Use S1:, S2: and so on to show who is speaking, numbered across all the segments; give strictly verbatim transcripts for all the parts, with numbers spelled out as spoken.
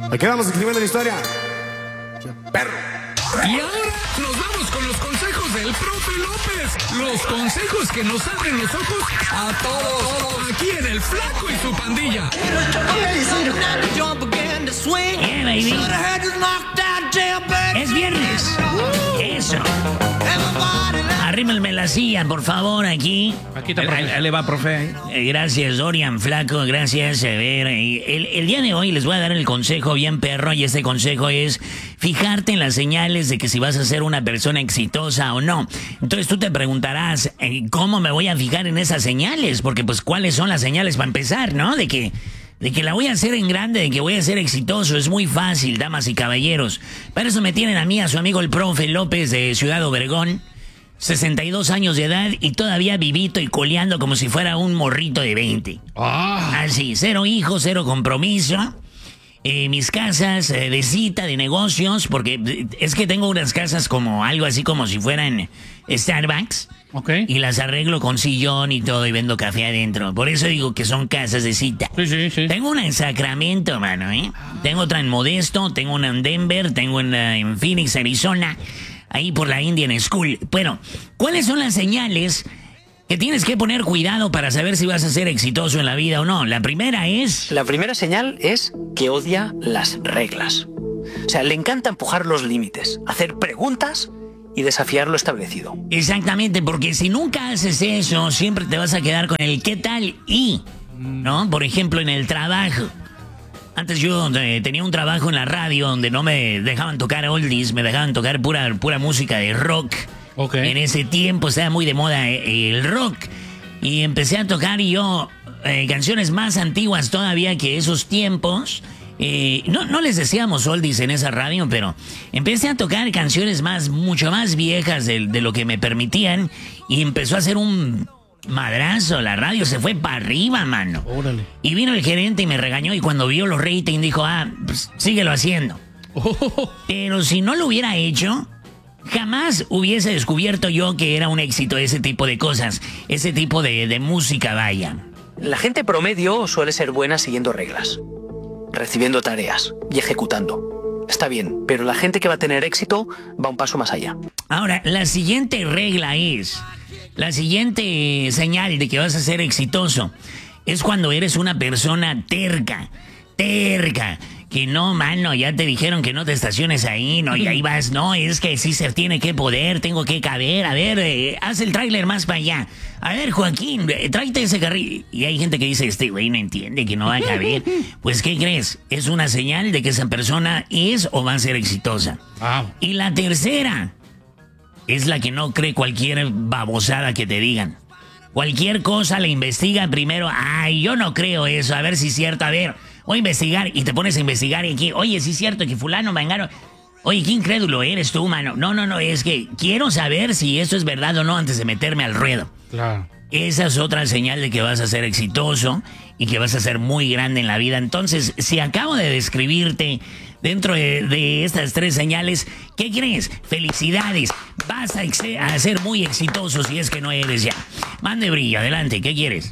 S1: Aquí vamos escribiendo la historia. Perro.
S2: Y ahora nos vamos con los consejos del profe López. Los consejos que nos abren los ojos a todos. Aquí en El Flaco y su pandilla.
S3: Yeah, baby. Es viernes. Eso. Arrímenme la silla, por favor, aquí.
S4: Aquí está, profe. Ahí le va, profe.
S3: Eh, Gracias, Dorian, Flaco, gracias. A ver, eh, el, el día de hoy les voy a dar el consejo bien perro, y este consejo es fijarte en las señales de que si vas a ser una persona exitosa o no. Entonces tú te preguntarás, eh, ¿cómo me voy a fijar en esas señales? Porque pues, ¿cuáles son las señales para empezar, no? De que... De que la voy a hacer en grande, de que voy a ser exitoso. Es muy fácil, damas y caballeros. Para eso me tienen a mí, a su amigo el profe López de Ciudad Obregón. sesenta y dos años de edad y todavía vivito y coleando como si fuera un morrito de veinte.
S4: Ah.
S3: Así, cero hijos, cero compromiso. Eh, mis casas eh, de cita, de negocios, porque eh, es que tengo unas casas como algo así como si fueran Starbucks.
S4: Ok.
S3: Y las arreglo con sillón y todo y vendo café adentro. Por eso digo que son casas de cita.
S4: Sí, sí, sí.
S3: Tengo una en Sacramento, mano, ¿eh? Tengo otra en Modesto, tengo una en Denver, tengo una en Phoenix, Arizona, ahí por la Indian School. Bueno, ¿cuáles son las señales que tienes que poner cuidado para saber si vas a ser exitoso en la vida o no? La primera es...
S5: La primera señal es que odia las reglas. O sea, le encanta empujar los límites, hacer preguntas y desafiar lo establecido.
S3: Exactamente, porque si nunca haces eso, siempre te vas a quedar con el qué tal y, ¿no? Por ejemplo, en el trabajo. Antes yo eh, tenía un trabajo en la radio donde no me dejaban tocar oldies, me dejaban tocar pura, pura música de rock.
S4: Ok.
S3: En ese tiempo estaba muy de moda eh, el rock. Y empecé a tocar y yo eh, canciones más antiguas todavía que esos tiempos. Eh, no, no les decíamos oldies en esa radio, pero empecé a tocar canciones más, mucho más viejas de, de lo que me permitían. Y empezó a hacer un madrazo. La radio se fue para arriba, mano.
S4: Órale.
S3: Y vino el gerente y me regañó. Y cuando vio los ratings dijo, ah, pues síguelo haciendo.
S4: Oh.
S3: Pero si no lo hubiera hecho, jamás hubiese descubierto yo que era un éxito ese tipo de cosas, ese tipo de, de música, vaya.
S5: La gente promedio suele ser buena siguiendo reglas, recibiendo tareas y ejecutando. Está bien, pero la gente que va a tener éxito va un paso más allá.
S3: Ahora, la siguiente regla es, la siguiente señal de que vas a ser exitoso es cuando eres una persona terca, terca. Que no, mano, ya te dijeron que no te estaciones ahí, no, y ahí vas, no, es que sí se tiene que poder, tengo que caber, a ver, eh, haz el tráiler más para allá. A ver, Joaquín, eh, tráete ese carril. Y hay gente que dice, este güey no entiende que no va a caber. Pues, ¿qué crees? Es una señal de que esa persona es o va a ser exitosa.
S4: Wow.
S3: Y la tercera es la que no cree cualquier babosada que te digan. Cualquier cosa le investiga primero, ay, yo no creo eso, a ver si es cierto, a ver... Voy a investigar y te pones a investigar y aquí, oye, sí es cierto que fulano, mangano. Oye, qué incrédulo eres tú, mano. No, no, no, es que quiero saber si esto es verdad o no antes de meterme al ruedo.
S4: Claro.
S3: Esa es otra señal de que vas a ser exitoso y que vas a ser muy grande en la vida. Entonces, si acabo de describirte dentro de, de estas tres señales, ¿qué crees? Felicidades. Vas a, ex- a ser muy exitoso si es que no eres ya. Mande brillo, adelante, ¿qué quieres?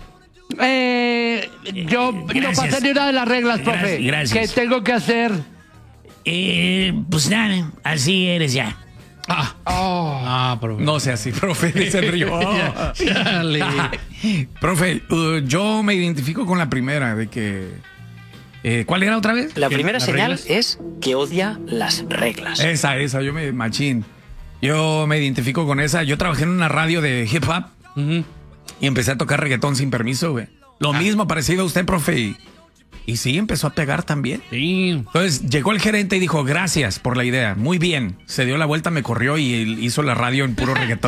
S6: Eh, yo
S3: Gracias.
S6: no pasé ni una de las reglas, profe.
S3: Gracias, gracias.
S6: ¿Qué tengo que hacer?
S3: Eh, pues nada, así eres ya.
S4: Ah,
S6: Oh.
S4: ah, profe.
S7: No sea así, profe, dice el río.
S4: Dale.
S7: Profe, uh, yo me identifico con la primera, de que... Eh, ¿Cuál era otra vez?
S5: La
S7: ¿Que
S5: primera
S7: las
S5: señal
S7: reglas?
S5: es que odia las reglas.
S7: Esa, esa, yo me... Machín. Yo me identifico con esa. Yo trabajé en una radio de hip hop
S4: Ujú.
S7: y empecé a tocar reggaetón sin permiso, güey. Lo
S4: Ah.
S7: mismo, parecido a usted, profe. Y, y sí, empezó a pegar también.
S4: Sí.
S7: Entonces llegó el gerente y dijo, gracias por la idea. Muy bien. Se dio la vuelta, me corrió y hizo la radio en puro reggaetón.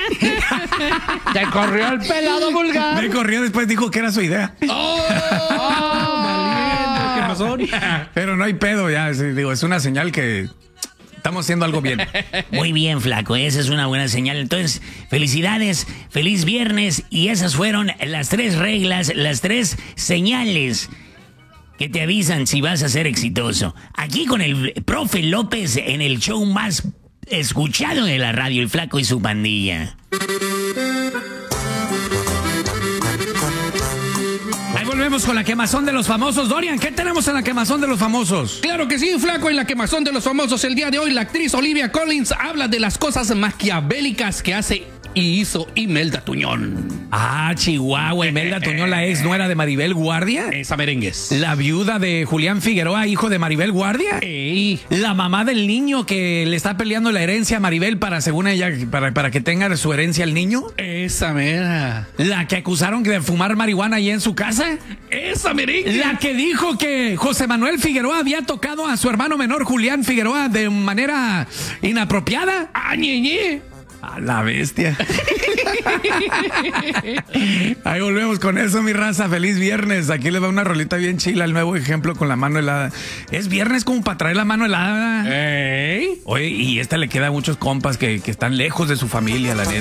S6: Te corrió el pelado vulgar.
S7: Me corrió, después dijo que era su idea.
S4: Valiente, ¿qué pasó?
S7: Pero no hay pedo ya. es- Digo, es una señal que estamos haciendo algo bien.
S3: Muy bien, flaco, esa es una buena señal. Entonces, felicidades, feliz viernes. Y esas fueron las tres reglas, las tres señales que te avisan si vas a ser exitoso. Aquí con el profe López en el show más escuchado de la radio, El Flaco y su pandilla.
S7: Ahí volvemos. volvemos con la quemazón de los famosos. Dorian, ¿qué tenemos en la quemazón de los famosos?
S4: Claro que sí, flaco, en la quemazón de los famosos el día de hoy, la actriz Olivia Collins habla de las cosas maquiavélicas que hace y hizo Imelda Tuñón.
S7: Ah, Chihuahua, Imelda Tuñón, la ex nuera de Maribel Guardia.
S4: Esa merengues.
S7: La viuda de Julián Figueroa, hijo de Maribel Guardia.
S4: Ey.
S7: La mamá del niño que le está peleando la herencia a Maribel para, según ella, para, para que tenga su herencia el niño.
S4: Esa mera.
S7: La que acusaron de fumar marihuana allí en su casa.
S4: Esa merengue.
S7: La que dijo que José Manuel Figueroa había tocado a su hermano menor Julián Figueroa de manera inapropiada.
S4: ¡Ah, ñeñe!
S7: A la bestia. Ahí volvemos con eso, mi raza. Feliz viernes. Aquí les va una rolita bien chila, el nuevo ejemplo con la mano helada. Es viernes como para traer la mano helada.
S4: Ey.
S7: Oye, y esta le queda a muchos compas que, que están lejos de su familia, la neta.